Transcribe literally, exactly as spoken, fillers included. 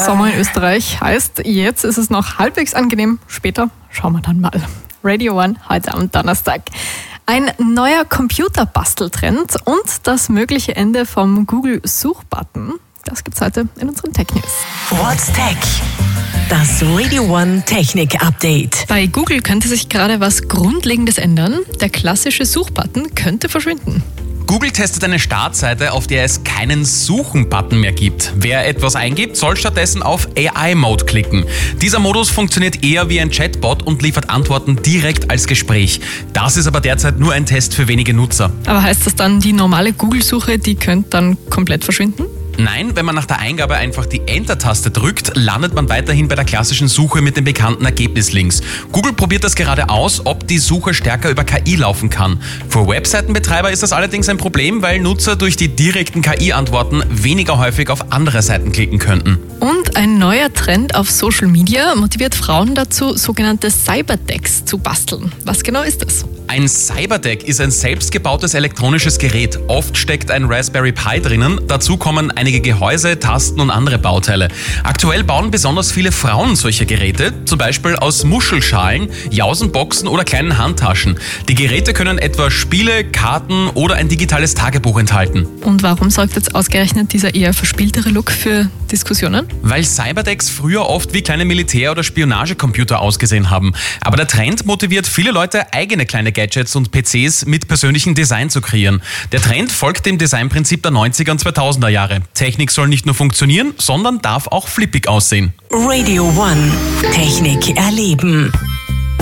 Sommer in Österreich. Heißt, jetzt ist es noch halbwegs angenehm. Später schauen wir dann mal. Radio One heute am Donnerstag. Ein neuer Computerbasteltrend und das mögliche Ende vom Google-Suchbutton. Das gibt's heute in unseren Tech News. What's Tech? Das Radio One Technik Update. Bei Google könnte sich gerade was Grundlegendes ändern. Der klassische Suchbutton könnte verschwinden. Google testet eine Startseite, auf der es keinen Suchen-Button mehr gibt. Wer etwas eingibt, soll stattdessen auf A I-Mode klicken. Dieser Modus funktioniert eher wie ein Chatbot und liefert Antworten direkt als Gespräch. Das ist aber derzeit nur ein Test für wenige Nutzer. Aber heißt das dann, die normale Google-Suche, die könnte dann komplett verschwinden? Nein, wenn man nach der Eingabe einfach die Enter-Taste drückt, landet man weiterhin bei der klassischen Suche mit den bekannten Ergebnislinks. Google probiert das gerade aus, ob die Suche stärker über K I laufen kann. Für Webseitenbetreiber ist das allerdings ein Problem, weil Nutzer durch die direkten K I-Antworten weniger häufig auf andere Seiten klicken könnten. Und ein neuer Trend auf Social Media motiviert Frauen dazu, sogenannte Cyberdecks zu basteln. Was genau ist das? Ein Cyberdeck ist ein selbstgebautes elektronisches Gerät. Oft steckt ein Raspberry Pi drinnen. Dazu kommen einige Gehäuse, Tasten und andere Bauteile. Aktuell bauen besonders viele Frauen solche Geräte, zum Beispiel aus Muschelschalen, Jausenboxen oder kleinen Handtaschen. Die Geräte können etwa Spiele, Karten oder ein digitales Tagebuch enthalten. Und warum sorgt jetzt ausgerechnet dieser eher verspieltere Look für Diskussionen? Weil Cyberdecks früher oft wie kleine Militär- oder Spionagecomputer ausgesehen haben. Aber der Trend motiviert viele Leute, eigene kleine Gadgets und P Cs mit persönlichem Design zu kreieren. Der Trend folgt dem Designprinzip der neunziger und zweitausender Jahre. Technik soll nicht nur funktionieren, sondern darf auch flippig aussehen. Radio One Technik erleben.